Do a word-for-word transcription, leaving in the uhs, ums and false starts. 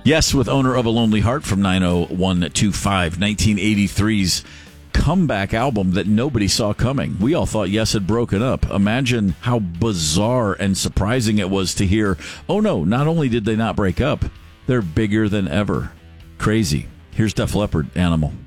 Yes, with Owner of a Lonely Heart from nine oh one two five, nineteen eighty-three's comeback album that nobody saw coming. We all thought Yes had broken up. Imagine how bizarre and surprising it was to hear, oh no, not only did they not break up, they're bigger than ever. Crazy. Here's Def Leppard, Animal.